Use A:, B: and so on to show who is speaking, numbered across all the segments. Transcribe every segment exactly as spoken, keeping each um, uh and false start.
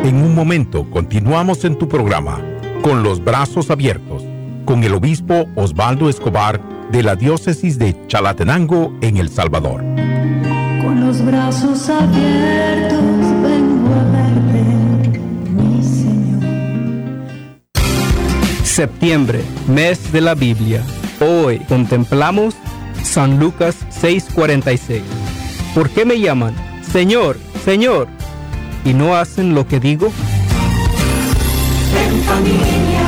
A: En un momento continuamos en tu programa, Con los Brazos Abiertos, con el obispo Osvaldo Escobar de la diócesis de Chalatenango en El Salvador.
B: Con los brazos abiertos vengo a verte, mi Señor.
C: Septiembre, mes de la Biblia. Hoy contemplamos San Lucas seis cuarenta y seis. ¿Por qué me llaman Señor, Señor, y no hacen lo que digo?
B: En familia.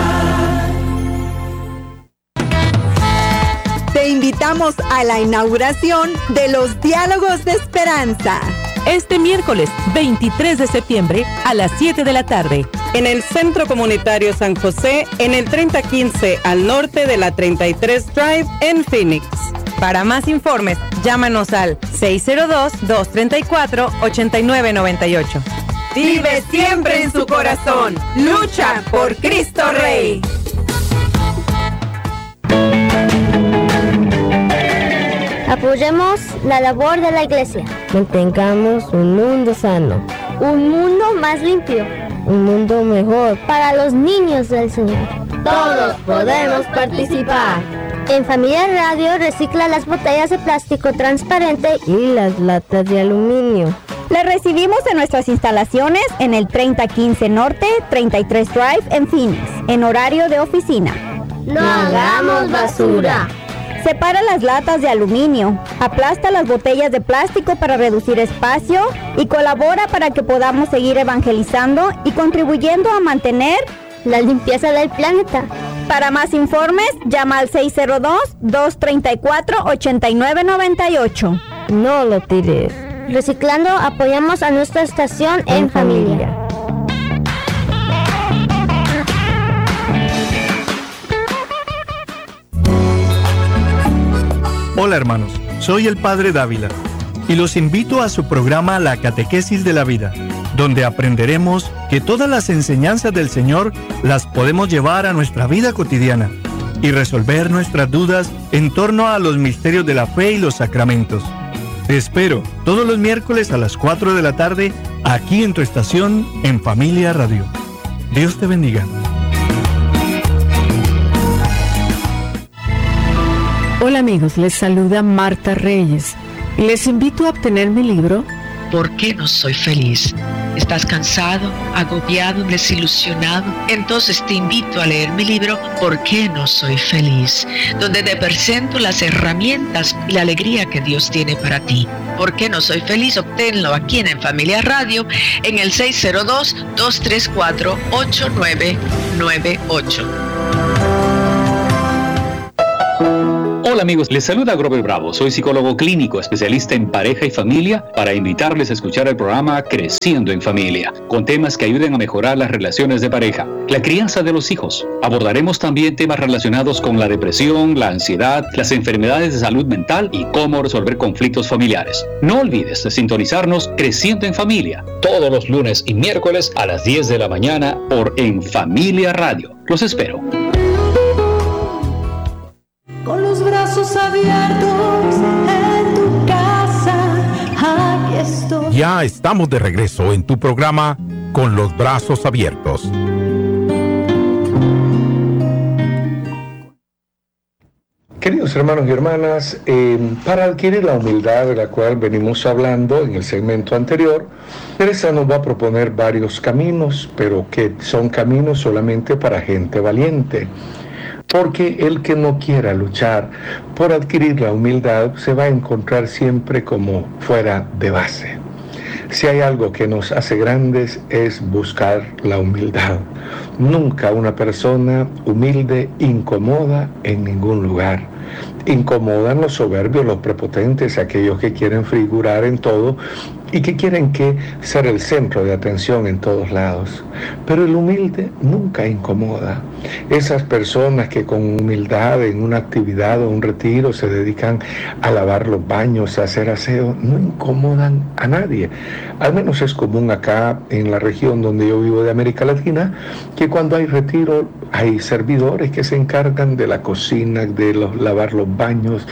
D: Te invitamos a la inauguración de los Diálogos de Esperanza.
E: Este miércoles veintitrés de septiembre a las siete de la tarde.
F: En el Centro Comunitario San José, en el treinta quince al norte de la treinta y tres Drive en Phoenix.
E: Para más informes, llámanos al seis cero dos, dos tres cuatro, ocho nueve nueve ocho.
D: Vive siempre en su corazón. Lucha por Cristo Rey.
G: Apoyemos la labor de la iglesia. Mantengamos un mundo sano. Un mundo más limpio. Un mundo mejor para los niños del Señor. Todos podemos participar. En Familia Radio recicla las botellas de plástico transparente y las latas de aluminio.
H: Las recibimos en nuestras instalaciones en el treinta quince Norte, treinta y tres Drive en Phoenix, en horario de oficina.
G: No hagamos basura.
H: Separa las latas de aluminio, aplasta las botellas de plástico para reducir espacio y colabora para que podamos seguir evangelizando y contribuyendo a mantener
G: la limpieza del planeta.
H: Para más informes, llama al seis cero dos, dos tres cuatro, ocho nueve nueve ocho.
G: No lo tires. Reciclando apoyamos a nuestra estación en, en familia. familia.
I: Hola hermanos, soy el Padre Dávila y los invito a su programa La Catequesis de la Vida, donde aprenderemos que todas las enseñanzas del Señor las podemos llevar a nuestra vida cotidiana y resolver nuestras dudas en torno a los misterios de la fe y los sacramentos. Te espero todos los miércoles a las cuatro de la tarde aquí en tu estación en Familia Radio. Dios te bendiga.
J: Hola amigos, les saluda Marta Reyes. Les invito a obtener mi libro
K: ¿Por qué no soy feliz? ¿Estás cansado, agobiado, desilusionado? Entonces te invito a leer mi libro ¿Por qué no soy feliz? Donde te presento las herramientas y la alegría que Dios tiene para ti. ¿Por qué no soy feliz? Obténlo aquí en Familia Radio en el seis cero dos, dos tres cuatro, ocho nueve nueve ocho.
L: Hola amigos, les saluda Grover Bravo, soy psicólogo clínico, especialista en pareja y familia, para invitarles a escuchar el programa Creciendo en Familia, con temas que ayuden a mejorar las relaciones de pareja, la crianza de los hijos. Abordaremos también temas relacionados con la depresión, la ansiedad, las enfermedades de salud mental y cómo resolver conflictos familiares. No olvides de sintonizarnos Creciendo en Familia, todos los lunes y miércoles a las diez de la mañana por En Familia Radio. Los espero.
B: Con los brazos abiertos en tu casa, aquí estoy.
A: Ya estamos de regreso en tu programa Con los Brazos Abiertos.
M: Queridos hermanos y hermanas, eh, para adquirir la humildad de la cual venimos hablando en el segmento anterior, Teresa nos va a proponer varios caminos, pero que son caminos solamente para gente valiente. Porque el que no quiera luchar por adquirir la humildad se va a encontrar siempre como fuera de base. Si hay algo que nos hace grandes es buscar la humildad. Nunca una persona humilde incomoda en ningún lugar. Incomodan los soberbios, los prepotentes, aquellos que quieren figurar en todo y que quieren que ser el centro de atención en todos lados. Pero el humilde nunca incomoda. Esas personas que con humildad en una actividad o un retiro se dedican a lavar los baños, a hacer aseo, no incomodan a nadie. al menos es común acá en la región donde yo vivo de América Latina, que cuando hay retiro hay servidores que se encargan de la cocina, de los, lavar los baños,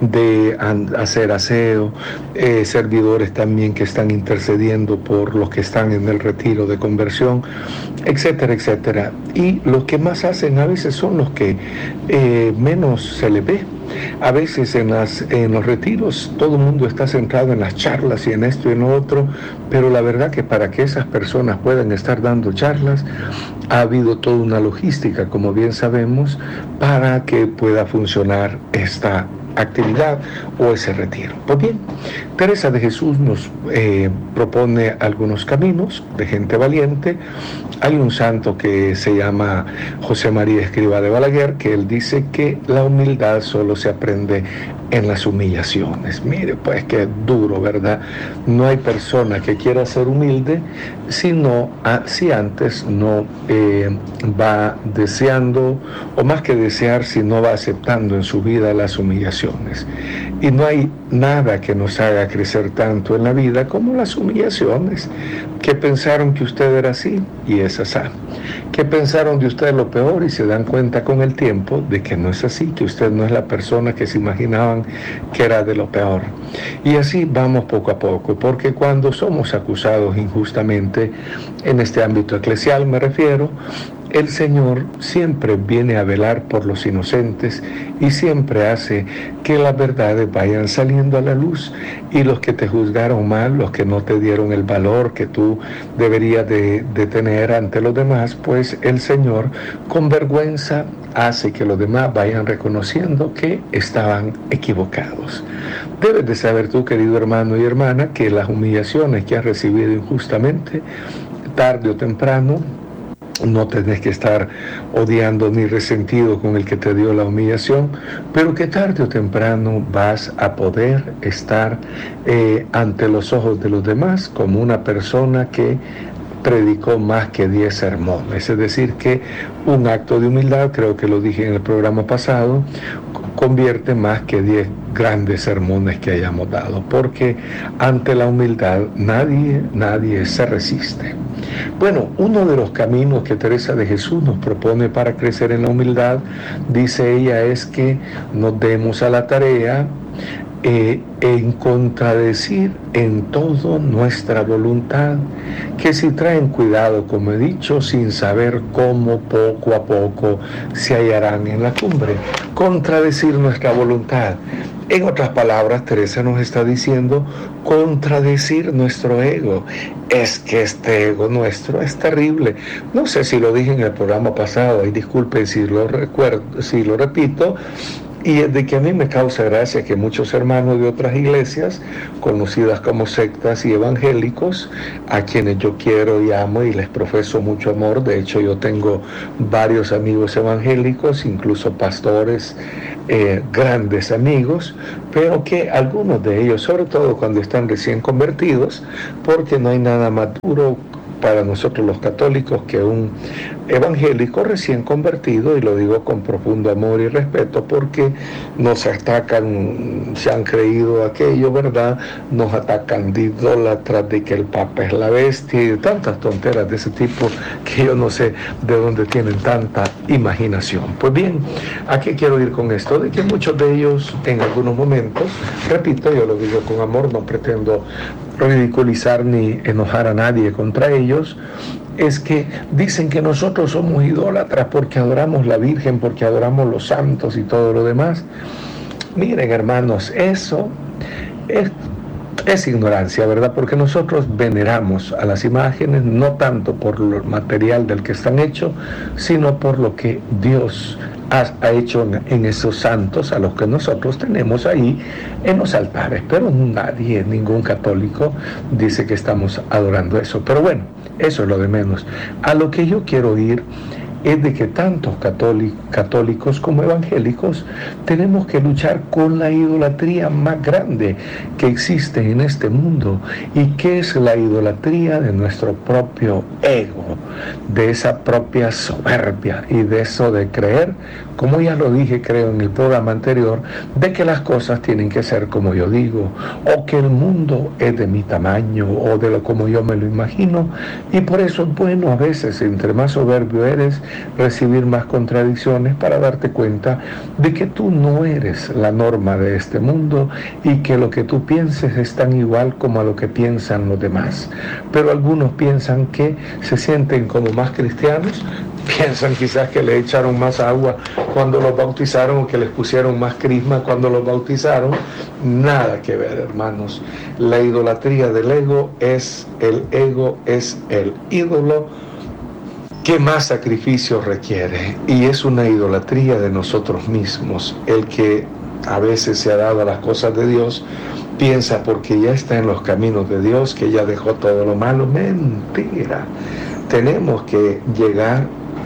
M: de an, hacer aseo, eh, servidores también que están intercediendo por los que están en el retiro de conversión, etcétera, etcétera. Y los que más hacen a veces son los que eh, menos se les ve. A veces en, las, en los retiros todo el mundo está centrado en las charlas y en esto y en lo otro, pero la verdad que para que esas personas puedan estar dando charlas, ha habido toda una logística, como bien sabemos, para que pueda funcionar esta actividad o ese retiro. Pues bien, Teresa de Jesús nos eh, propone algunos caminos de gente valiente. Hay un santo que se llama José María Escrivá de Balaguer, que él dice que la humildad solo se aprende en las humillaciones. Mire, pues qué duro, ¿verdad? No hay persona que quiera ser humilde si, no, si antes no eh, va deseando, o más que desear, si no va aceptando en su vida las humillaciones. Y no hay nada que nos haga crecer tanto en la vida como las humillaciones. Que pensaron que usted era así y es así. Que pensaron de usted lo peor y se dan cuenta con el tiempo de que no es así, que usted no es la persona que se imaginaban que era de lo peor. Y así vamos poco a poco, porque cuando somos acusados injustamente, en este ámbito eclesial me refiero, el Señor siempre viene a velar por los inocentes y siempre hace que las verdades vayan saliendo a la luz, y los que te juzgaron mal, los que no te dieron el valor que tú deberías de, de tener ante los demás, pues el Señor con vergüenza hace que los demás vayan reconociendo que estaban equivocados. Debes de saber tú, querido hermano y hermana, que las humillaciones que has recibido injustamente, tarde o temprano, no tenés que estar odiando ni resentido con el que te dio la humillación, pero que tarde o temprano vas a poder estar eh, ante los ojos de los demás como una persona que predicó más que diez sermones. Es decir, que un acto de humildad, creo que lo dije en el programa pasado, convierte más que diez grandes sermones que hayamos dado, porque ante la humildad nadie, nadie se resiste. Bueno, uno de los caminos que Teresa de Jesús nos propone para crecer en la humildad, dice ella, es que nos demos a la tarea eh, en contradecir en todo nuestra voluntad, que si traen cuidado, como he dicho, sin saber cómo poco a poco se hallarán en la cumbre. Contradecir nuestra voluntad. En otras palabras, Teresa nos está diciendo contradecir nuestro ego. Es que este ego nuestro es terrible. No sé si lo dije en el programa pasado, y disculpen si lo recuerdo, si lo repito, y es de que a mí me causa gracia que muchos hermanos de otras iglesias, conocidas como sectas y evangélicos, a quienes yo quiero y amo y les profeso mucho amor, de hecho yo tengo varios amigos evangélicos, incluso pastores, eh, grandes amigos, pero que algunos de ellos, sobre todo cuando están recién convertidos, porque no hay nada más duro para nosotros los católicos que un evangélico recién convertido, y lo digo con profundo amor y respeto, porque nos atacan, se han creído aquello, ¿verdad? Nos atacan de idólatras, de que el Papa es la bestia y de tantas tonteras de ese tipo que yo no sé de dónde tienen tanta imaginación. Pues bien, ¿a qué quiero ir con esto? De que muchos de ellos en algunos momentos, repito, yo lo digo con amor, no pretendo ridiculizar ni enojar a nadie contra ellos, es que dicen que nosotros somos idólatras porque adoramos la Virgen, porque adoramos los santos y todo lo demás. Miren, hermanos, eso es, es ignorancia, ¿verdad? Porque nosotros veneramos a las imágenes no tanto por lo material del que están hechos, sino por lo que Dios ha, ha hecho en, en esos santos a los que nosotros tenemos ahí en los altares. Pero nadie, ningún católico dice que estamos adorando eso. Pero bueno, eso es lo de menos. A lo que yo quiero ir es de que tantos católicos como evangélicos tenemos que luchar con la idolatría más grande que existe en este mundo, y que es la idolatría de nuestro propio ego, de esa propia soberbia y de eso de creer, como ya lo dije creo en el programa anterior, de que las cosas tienen que ser como yo digo, o que el mundo es de mi tamaño o de lo como yo me lo imagino, y por eso es bueno a veces, entre más soberbio eres, recibir más contradicciones para darte cuenta de que tú no eres la norma de este mundo y que lo que tú pienses es tan igual como a lo que piensan los demás. Pero algunos piensan que se sienten como más cristianos, piensan quizás que le echaron más agua cuando los bautizaron o que les pusieron más crisma cuando los bautizaron. Nada que ver, hermanos. La idolatría del ego es el ego, es el ídolo que más sacrificio requiere, y es una idolatría de nosotros mismos. El que a veces se ha dado a las cosas de Dios piensa porque ya está en los caminos de Dios que ya dejó todo lo malo. Mentira. Tenemos que llegar,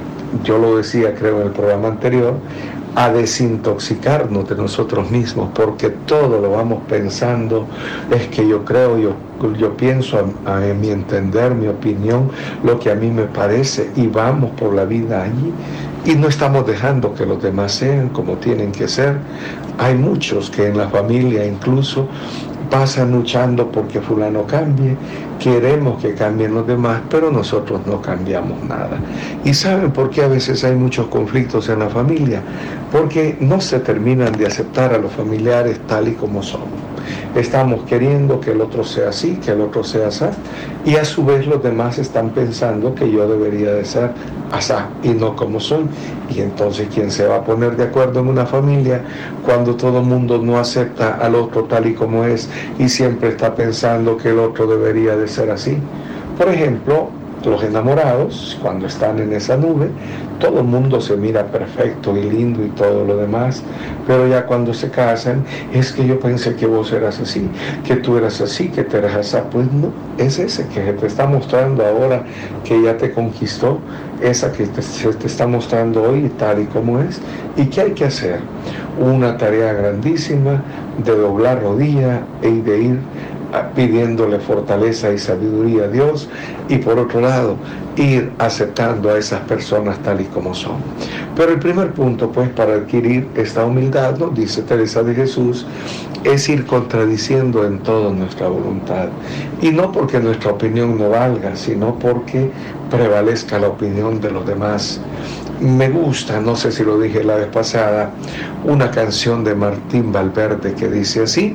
M: yo lo decía creo en el programa anterior, a desintoxicarnos de nosotros mismos, porque todo lo vamos pensando, es que yo creo, yo, yo pienso a, a, en mi entender, mi opinión, lo que a mí me parece, y vamos por la vida allí, y no estamos dejando que los demás sean como tienen que ser. Hay muchos que en la familia incluso pasan luchando porque fulano cambie, queremos que cambien los demás, pero nosotros no cambiamos nada. ¿Y saben por qué a veces hay muchos conflictos en la familia? Porque no se terminan de aceptar a los familiares tal y como son. Estamos queriendo que el otro sea así, que el otro sea así, y a su vez los demás están pensando que yo debería de ser así y no como soy. Y entonces, ¿quién se va a poner de acuerdo en una familia cuando todo el mundo no acepta al otro tal y como es y siempre está pensando que el otro debería de ser así? Por ejemplo, los enamorados, cuando están en esa nube, todo el mundo se mira perfecto y lindo y todo lo demás, pero ya cuando se casan, es que yo pensé que vos eras así, que tú eras así, que te eras así. Pues no, es ese que te está mostrando ahora que ya te conquistó, esa que te, se te está mostrando hoy tal y como es. ¿Y qué hay que hacer? Una tarea grandísima de doblar rodilla y de ir pidiéndole fortaleza y sabiduría a Dios, y por otro lado ir aceptando a esas personas tal y como son. Pero el primer punto, pues, para adquirir esta humildad, nos dice Teresa de Jesús, es ir contradiciendo en todo nuestra voluntad, y no porque nuestra opinión no valga, sino porque prevalezca la opinión de los demás. Me gusta, no sé si lo dije la vez pasada, una canción de Martín Valverde que dice así: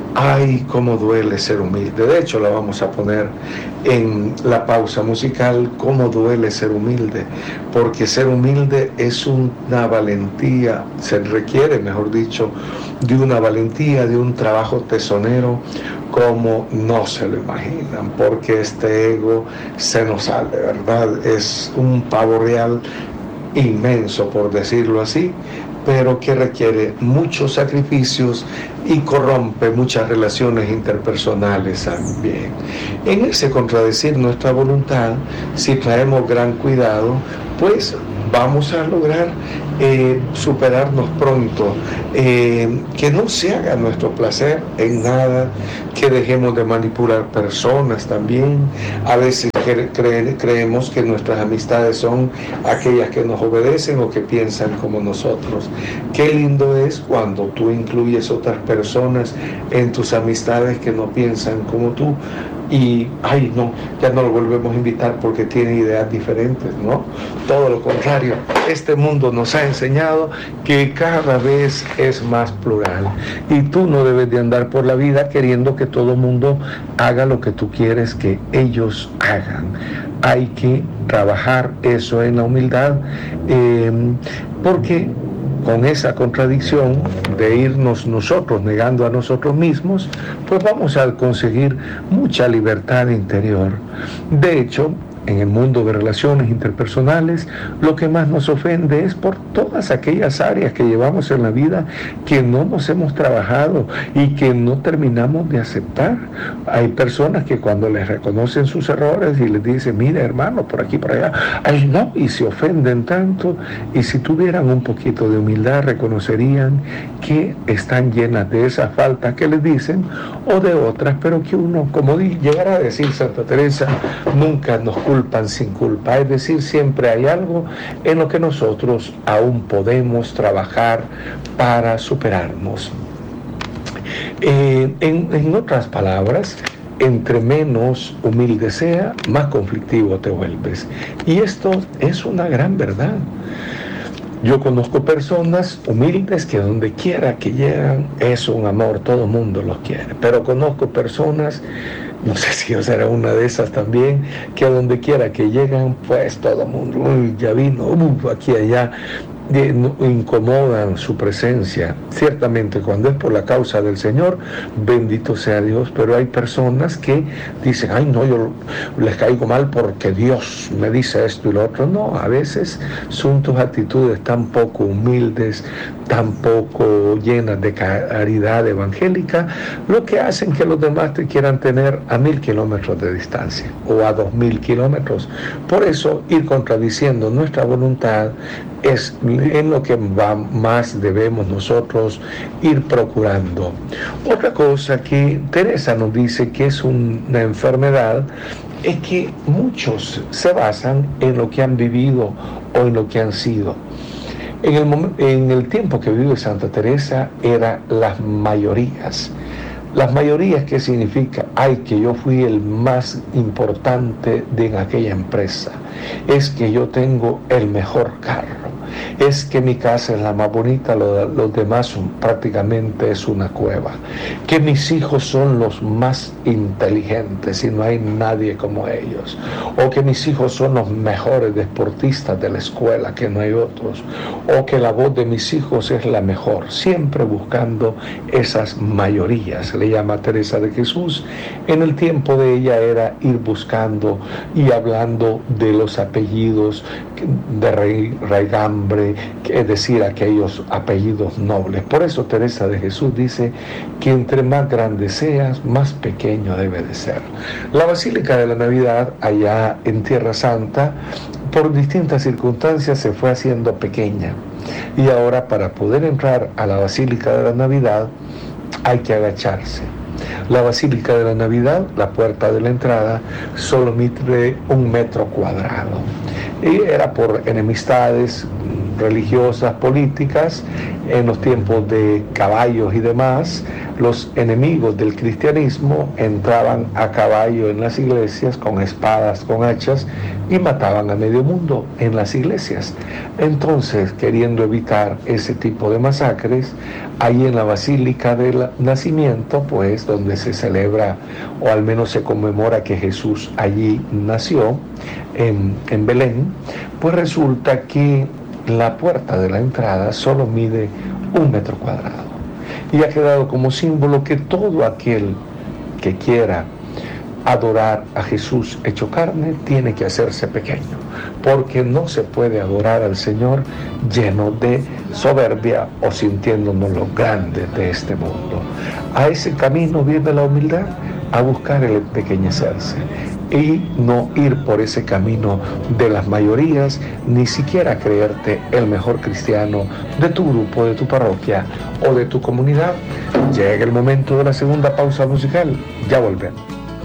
M: ay, cómo duele ser humilde. De hecho, la vamos a poner en la pausa musical, cómo duele ser humilde, porque ser humilde es una valentía, se requiere, mejor dicho, de una valentía, de un trabajo tesonero, como no se lo imaginan, porque este ego se nos sale, ¿verdad? Es un pavo real inmenso, por decirlo así, pero que requiere muchos sacrificios y corrompe muchas relaciones interpersonales también. En ese contradecir nuestra voluntad, si traemos gran cuidado, pues vamos a lograr eh, superarnos pronto, eh, que no se haga nuestro placer en nada, que dejemos de manipular personas también. A veces cre cre creemos que nuestras amistades son aquellas que nos obedecen o que piensan como nosotros. Qué lindo es cuando tú incluyes otras personas en tus amistades que no piensan como tú, y, ay, no, ya no lo volvemos a invitar porque tiene ideas diferentes, ¿no? Todo lo contrario, este mundo nos ha enseñado que cada vez es más plural, y tú no debes de andar por la vida queriendo que todo el mundo haga lo que tú quieres que ellos hagan. Hay que trabajar eso en la humildad, eh, porque con esa contradicción de irnos nosotros negando a nosotros mismos, pues vamos a conseguir mucha libertad interior. De hecho, en el mundo de relaciones interpersonales, lo que más nos ofende es por todas aquellas áreas que llevamos en la vida que no nos hemos trabajado y que no terminamos de aceptar. Hay personas que cuando les reconocen sus errores y les dicen, mira hermano, por aquí, por allá, ay no, y se ofenden tanto, y si tuvieran un poquito de humildad reconocerían que están llenas de esas faltas que les dicen o de otras, pero que uno, como llegará a decir Santa Teresa, nunca nos culpan sin culpa, es decir, siempre hay algo en lo que nosotros aún podemos trabajar para superarnos. Eh, en, en otras palabras, entre menos humilde sea, más conflictivo te vuelves. Y esto es una gran verdad. Yo conozco personas humildes que donde quiera que llegan es un amor, todo el mundo los quiere. Pero conozco personas, no sé si yo seré una de esas también, que a donde quiera que llegan, pues todo el mundo, uy, ya vino, uh, aquí, allá, de, no, incomodan su presencia. Ciertamente cuando es por la causa del Señor, bendito sea Dios, pero hay personas que dicen, ay no, yo les caigo mal porque Dios me dice esto y lo otro. No, a veces son tus actitudes tan poco humildes, tan poco llenas de caridad evangélica, lo que hacen que los demás te quieran tener a mil kilómetros de distancia o a dos mil kilómetros. Por eso ir contradiciendo nuestra voluntad es en lo que va, más debemos nosotros ir procurando. Otra cosa que Teresa nos dice que es un, una enfermedad es que muchos se basan en lo que han vivido o en lo que han sido. En el, momen, en el tiempo que vive Santa Teresa eran las mayorías. Las mayorías, ¿qué significa? Ay, que yo fui el más importante de en aquella empresa. Es que yo tengo el mejor carro. Es que mi casa es la más bonita, lo, los demás son, prácticamente es una cueva. Que mis hijos son los más inteligentes y no hay nadie como ellos. O que mis hijos son los mejores deportistas de la escuela, que no hay otros. O que la voz de mis hijos es la mejor. Siempre buscando esas mayorías. Le llama Teresa de Jesús. En el tiempo de ella era ir buscando y hablando de los apellidos de raigambre, es decir, aquellos apellidos nobles. Por eso Teresa de Jesús dice que entre más grande seas, más pequeño debe de ser. La Basílica de la Navidad, allá en Tierra Santa, por distintas circunstancias se fue haciendo pequeña. Y ahora, para poder entrar a la Basílica de la Navidad, hay que agacharse. La Basílica de la Navidad, la puerta de la entrada, solo mide un metro cuadrado. Y era por enemistades religiosas, políticas, en los tiempos de caballos y demás, los enemigos del cristianismo entraban a caballo en las iglesias con espadas, con hachas, y mataban a medio mundo en las iglesias. Entonces, queriendo evitar ese tipo de masacres, ahí en la Basílica del Nacimiento, pues donde se celebra o al menos se conmemora que Jesús allí nació, en, en Belén, pues resulta que la puerta de la entrada solo mide un metro cuadrado. Y ha quedado como símbolo que todo aquel que quiera adorar a Jesús hecho carne tiene que hacerse pequeño, porque no se puede adorar al Señor lleno de soberbia o sintiéndonos los grandes de este mundo. A ese camino viene la humildad, a buscar el empequeñecerse y no ir por ese camino de las mayorías, ni siquiera creerte el mejor cristiano de tu grupo, de tu parroquia o de tu comunidad. Llega el momento de la segunda pausa musical. Ya volvemos.